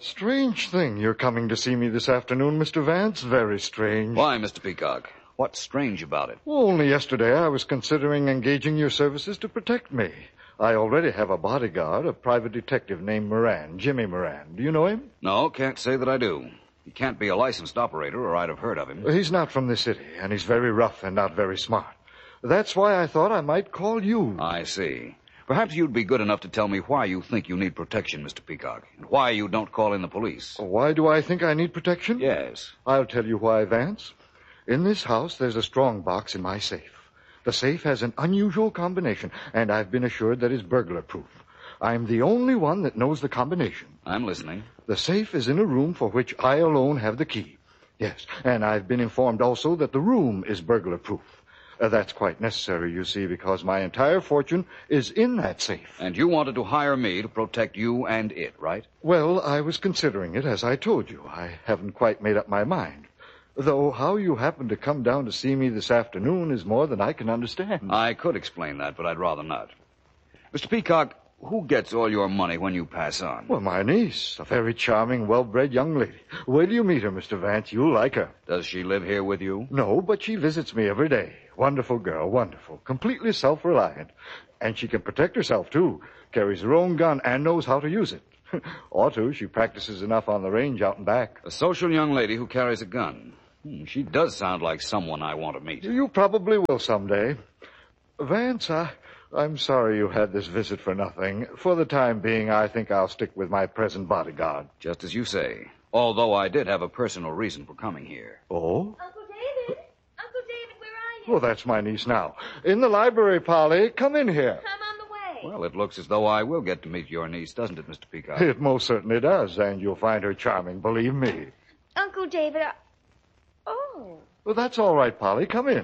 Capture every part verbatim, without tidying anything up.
Strange thing you're coming to see me this afternoon, Mister Vance. Very strange. Why, Mister Peacock? What's strange about it? Well, only yesterday I was considering engaging your services to protect me. I already have a bodyguard, a private detective named Moran, Jimmy Moran. Do you know him? No, can't say that I do. He can't be a licensed operator, or I'd have heard of him. He's not from the city, and he's very rough and not very smart. That's why I thought I might call you. I see. Perhaps you'd be good enough to tell me why you think you need protection, Mister Peacock, and why you don't call in the police. Why do I think I need protection? Yes. I'll tell you why, Vance. In this house, there's a strong box in my safe. The safe has an unusual combination, and I've been assured that it's burglar-proof. I'm the only one that knows the combination. I'm listening. The safe is in a room for which I alone have the key. Yes, and I've been informed also that the room is burglar-proof. Uh, that's quite necessary, you see, because my entire fortune is in that safe. And you wanted to hire me to protect you and it, right? Well, I was considering it, as I told you. I haven't quite made up my mind. Though how you happened to come down to see me this afternoon is more than I can understand. I could explain that, but I'd rather not. Mister Peacock, who gets all your money when you pass on? Well, my niece, a very charming, well-bred young lady. Wait till you meet her, Mister Vance. You'll like her. Does she live here with you? No, but she visits me every day. Wonderful girl, wonderful. Completely self-reliant. And she can protect herself, too. Carries her own gun and knows how to use it. Ought to. She practices enough on the range out and back. A social young lady who carries a gun. Hmm, she does sound like someone I want to meet. You probably will someday. Vance, I, I'm sorry you had this visit for nothing. For the time being, I think I'll stick with my present bodyguard. Just as you say. Although I did have a personal reason for coming here. Oh? Uncle David? Uncle David, where are you? Well, that's my niece now. In the library, Polly. Come in here. I'm on the way. Well, it looks as though I will get to meet your niece, doesn't it, Mister Peacock? It most certainly does, and you'll find her charming, believe me. Uncle David, I... Oh. Well, that's all right, Polly. Come in.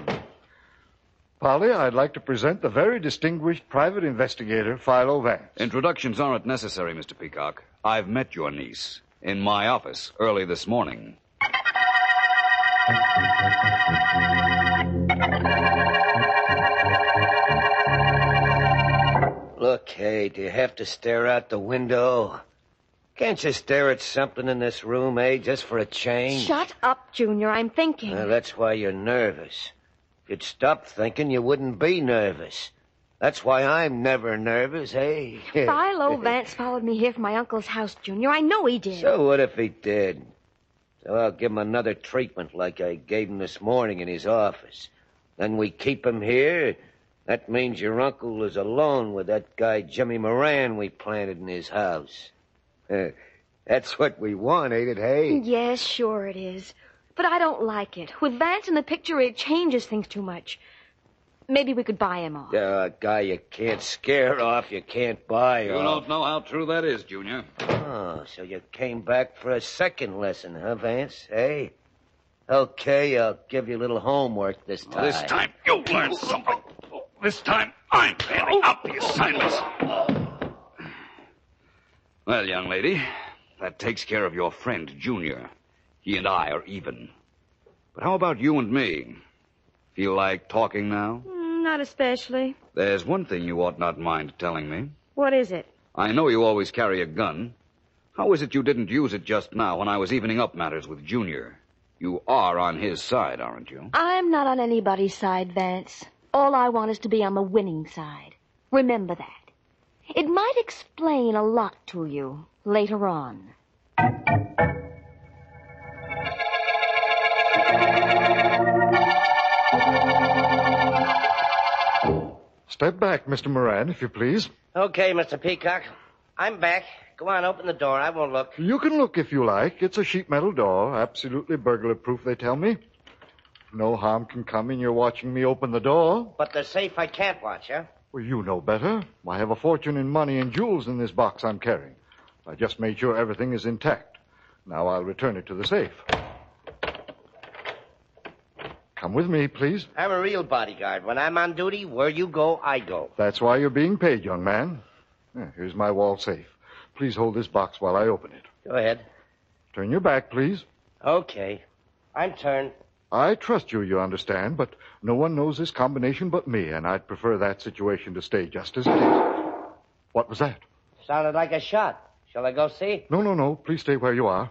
Polly, I'd like to present the very distinguished private investigator, Philo Vance. Introductions aren't necessary, Mister Peacock. I've met your niece in my office early this morning. Look, hey, do you have to stare out the window? Can't you stare at something in this room, eh, just for a change? Shut up, Junior. I'm thinking. Well, that's why you're nervous. If you'd stop thinking, you wouldn't be nervous. That's why I'm never nervous, eh? Philo Vance followed me here from my uncle's house, Junior. I know he did. So what if he did? So I'll give him another treatment like I gave him this morning in his office. Then we keep him here. That means your uncle is alone with that guy Jimmy Moran we planted in his house. Uh, that's what we want, ain't it, hey? Yes, sure it is. But I don't like it. With Vance in the picture, it changes things too much. Maybe we could buy him off. Uh, a guy you can't scare off, you can't buy You off. don't know how true that is, Junior. Oh, so you came back for a second lesson, huh, Vance? Hey? Okay, I'll give you a little homework this time. This time you learn something. This time I'm handing out the assignments. Well, young lady, that takes care of your friend, Junior. He and I are even. But how about you and me? Feel like talking now? Mm, not especially. There's one thing you ought not mind telling me. What is it? I know you always carry a gun. How is it you didn't use it just now when I was evening up matters with Junior? You are on his side, aren't you? I'm not on anybody's side, Vance. All I want is to be on the winning side. Remember that. It might explain a lot to you later on. Step back, Mister Moran, if you please. Okay, Mister Peacock. I'm back. Go on, open the door. I won't look. You can look if you like. It's a sheet metal door, absolutely burglar-proof, they tell me. No harm can come in your watching me open the door. But the safe I can't watch, huh? Well, you know better. I have a fortune in money and jewels in this box I'm carrying. I just made sure everything is intact. Now I'll return it to the safe. Come with me, please. I'm a real bodyguard. When I'm on duty, where you go, I go. That's why you're being paid, young man. Yeah, here's my wall safe. Please hold this box while I open it. Go ahead. Turn your back, please. Okay. I'm turned. I trust you, you understand, but no one knows this combination but me, and I'd prefer that situation to stay just as it is. What was that? Sounded like a shot. Shall I go see? No, no, no. Please stay where you are.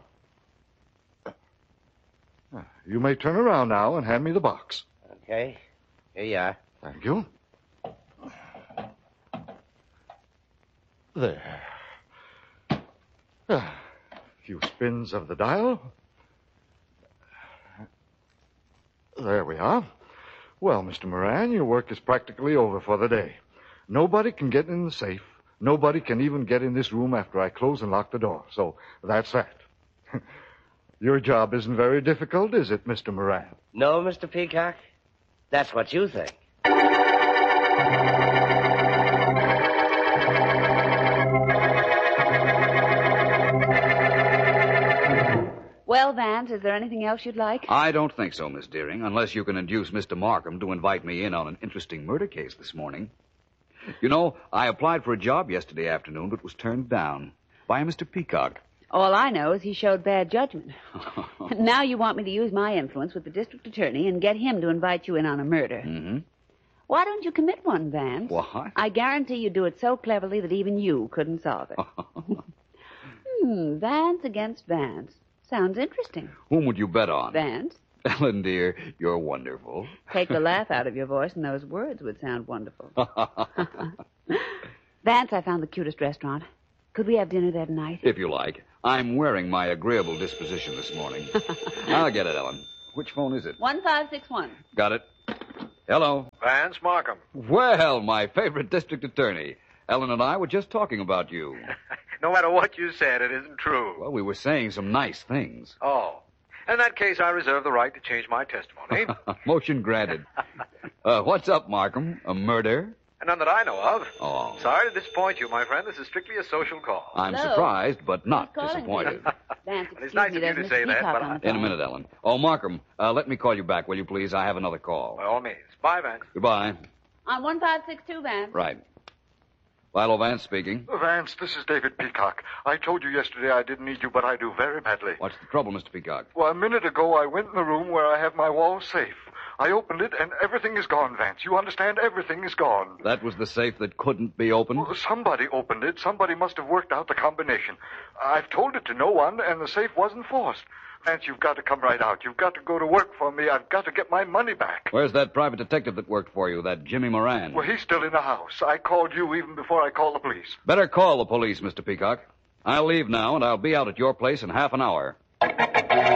You may turn around now and hand me the box. Okay. Here you are. Thank you. There. A few spins of the dial. There we are. Well, Mister Moran, your work is practically over for the day. Nobody can get in the safe. Nobody can even get in this room after I close and lock the door. So that's that. Your job isn't very difficult, is it, Mister Moran? No, Mister Peacock? That's what you think. Well, Vance, is there anything else you'd like? I don't think so, Miss Deering, unless you can induce Mister Markham to invite me in on an interesting murder case this morning. You know, I applied for a job yesterday afternoon, but was turned down by Mister Peacock. All I know is he showed bad judgment. Now you want me to use my influence with the district attorney and get him to invite you in on a murder. Mm-hmm. Why don't you commit one, Vance? What? I guarantee you do it so cleverly that even you couldn't solve it. hmm, Vance against Vance. Sounds interesting. Whom would you bet on? Vance? Ellen, dear, you're wonderful. Take the laugh out of your voice and those words would sound wonderful. Vance, I found the cutest restaurant. Could we have dinner there tonight? If you like. I'm wearing my agreeable disposition this morning. I'll get it, Ellen. Which phone is it? one five six one. Got it. Hello. Vance Markham. Well, my favorite district attorney. Ellen and I were just talking about you. No matter what you said, it isn't true. Well, we were saying some nice things. Oh. In that case, I reserve the right to change my testimony. Motion granted. Uh, what's up, Markham? A murder? None that I know of. Oh. Sorry to disappoint you, my friend. This is strictly a social call. I'm Hello? surprised, but not Who's calling disappointed. Vance, Well, excuse it's nice me, of you there's to Miss say that, Peacock but on I- the In a phone. minute, Ellen. Oh, Markham, uh, let me call you back, will you please? I have another call. By all means. Bye, Vance. Goodbye. On one five six two, Vance. Right. Lilo Vance speaking. Vance, this is David Peacock. I told you yesterday I didn't need you, but I do very badly. What's the trouble, Mister Peacock? Well, a minute ago, I went in the room where I have my wall safe. I opened it, and everything is gone, Vance. You understand? Everything is gone. That was the safe that couldn't be opened? Well, somebody opened it. Somebody must have worked out the combination. I've told it to no one, and the safe wasn't forced. Vance, you've got to come right out. You've got to go to work for me. I've got to get my money back. Where's that private detective that worked for you, that Jimmy Moran? Well, he's still in the house. I called you even before I called the police. Better call the police, Mister Peacock. I'll leave now, and I'll be out at your place in half an hour.